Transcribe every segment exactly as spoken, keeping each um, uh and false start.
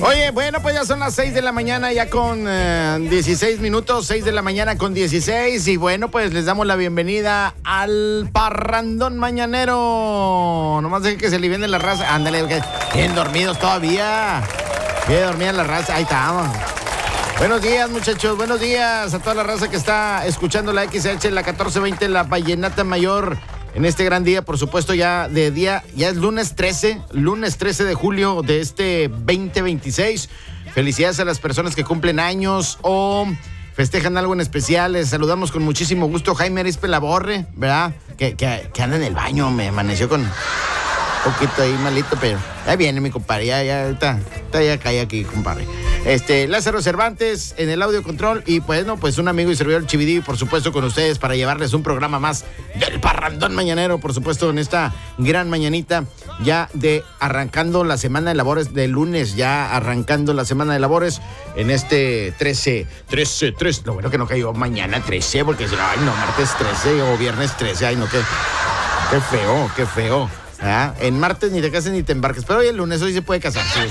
Oye, bueno, pues ya son las seis de la mañana, ya con eh, dieciséis minutos, seis de la mañana con dieciséis. Y bueno, pues les damos la bienvenida al Parrandón Mañanero. Nomás dejen que se le viene la raza. Ándale, que bien dormidos todavía. Bien dormida la raza. Ahí estamos. Buenos días, muchachos. Buenos días a toda la raza que está escuchando la X H, la catorce veinte, la Vallenata Mayor. En este gran día, por supuesto, ya de día, ya es lunes trece, lunes trece de julio de este veinte veintiséis. Felicidades a las personas que cumplen años o festejan algo en especial. Les saludamos con muchísimo gusto. Jaime Arispe Laborre, ¿verdad? Que, que, que anda en el baño, me amaneció con un poquito ahí malito, pero ya viene mi compadre, ya, ya, está, está ya cae aquí, compadre. Este, Lázaro Cervantes en el audio control y pues no, pues un amigo y servidor Chividí, por supuesto, con ustedes para llevarles un programa más del Parrandón Mañanero, por supuesto, en esta gran mañanita, ya de arrancando la semana de labores de lunes, ya arrancando la semana de labores en este trece, trece, trece, lo bueno que no cayó mañana trece, porque si no, ay no, martes trece o viernes trece, ay no, qué, qué feo, qué feo. ¿Ah? En martes ni te cases ni te embarques, pero hoy el lunes hoy se puede casar, sí,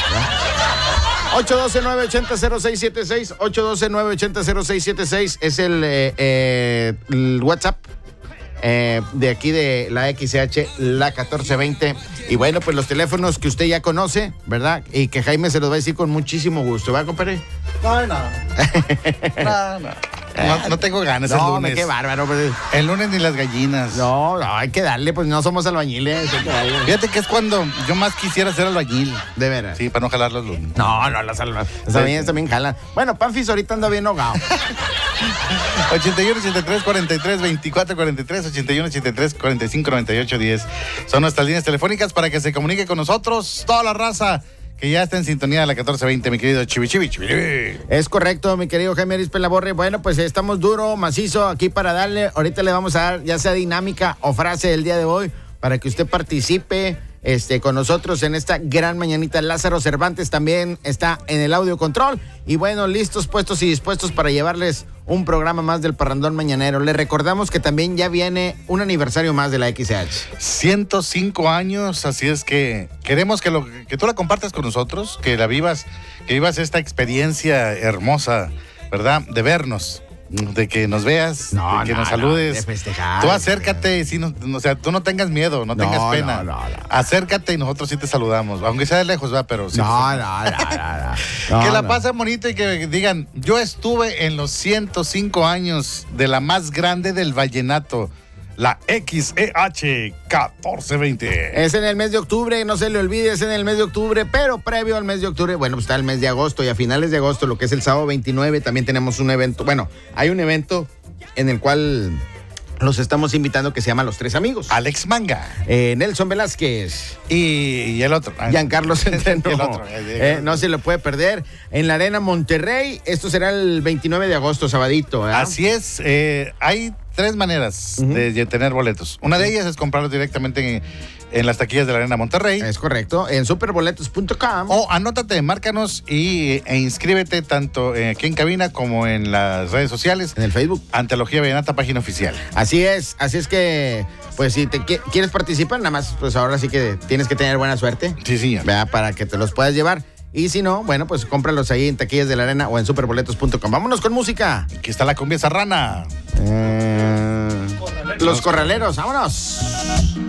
ocho uno dos, nueve ocho cero, cero seis siete seis, ocho uno dos, nueve ocho cero, cero seis siete seis es el, eh, eh, el WhatsApp eh, de aquí de la X H, la catorce veinte. Y bueno, pues los teléfonos que usted ya conoce, ¿verdad? Y que Jaime se los va a decir con muchísimo gusto, ¿va, compadre? No, no. No, no. No, no tengo ganas no, el lunes. No, qué bárbaro. Pues. El lunes ni las gallinas. No, no, hay que darle, pues no somos albañiles. Fíjate que es cuando yo más quisiera ser albañil. De veras. Sí, para no jalar los lunes. No, no, las albañiles también, también jalan. Bueno, Panfis ahorita anda bien ahogado. ochenta y uno, ochenta y tres, cuarenta y tres, veinticuatro, cuarenta y tres, ochenta y uno, ochenta y tres, cuarenta y cinco, noventa y ocho, diez. Son nuestras líneas telefónicas para que se comunique con nosotros toda la raza que ya está en sintonía de la catorce veinte, mi querido Chivi Chivi Chivi. Es correcto, mi querido Jaime Arispe Laborre. Bueno, pues estamos duro, macizo aquí para darle. Ahorita le vamos a dar ya sea dinámica o frase del día de hoy para que usted participe este, con nosotros en esta gran mañanita. Lázaro Cervantes también está en el audio control. Y bueno, listos, puestos y dispuestos para llevarles un programa más del Parrandón Mañanero. Le recordamos que también ya viene un aniversario más de la X H. ciento cinco años, así es que queremos que, lo, que tú la compartas con nosotros, que la vivas, que vivas esta experiencia hermosa, ¿verdad? De vernos, de que nos veas, no, de que no, nos saludes. No, de festejar, tú acércate, y sí, no, o sea, tú no tengas miedo, no, no tengas pena. No, no, no. Acércate y nosotros sí te saludamos, aunque sea de lejos, va, pero sí. No, no, no, no, no, no. Que la no. pasen bonito y que digan, yo estuve en los ciento cinco años de la más grande del vallenato, la X E H catorce veinte. Es en el mes de octubre, no se le olvide, es en el mes de octubre, pero previo al mes de octubre, bueno, pues está el mes de agosto y a finales de agosto, lo que es el sábado veintinueve, también tenemos un evento, bueno, hay un evento en el cual los estamos invitando que se llama Los Tres Amigos. Alex Manga. Eh, Nelson Velázquez. Y, y el otro. Giancarlo Centeno. el otro. Eh, no se lo puede perder. En la Arena Monterrey, esto será el veintinueve de agosto, sabadito. ¿eh? Así es. Eh, hay tres maneras uh-huh. de, de tener boletos. Una de ellas es comprarlos directamente en, en las taquillas de la Arena Monterrey. Es correcto. En superboletos punto com. O anótate, márcanos y, e inscríbete tanto aquí en cabina como en las redes sociales. En el Facebook. Antología Vallenata, página oficial. Así es. Así es que, pues si te qu- quieres participar, nada más, pues ahora sí que tienes que tener buena suerte. Sí, sí. ¿Verdad? Para que te los puedas llevar. Y si no, bueno, pues cómpralos ahí en taquillas de la Arena o en superboletos punto com. Vámonos con música. Aquí está la cumbia serrana. Eh, los corraleros, vámonos.